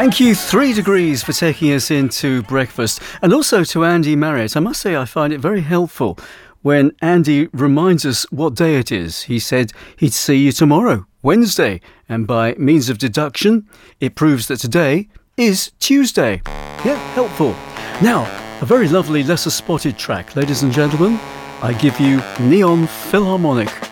Thank you, 3 Degrees, for taking us into breakfast. And also to Andy Marriott. I must say I find it very helpful when Andy reminds us what day it is. He said he'd see you tomorrow, Wednesday. And by means of deduction, it proves that today is Tuesday. Yeah, helpful. Now, a very lovely lesser spotted track. Ladies and gentlemen, I give you Neon Philharmonic.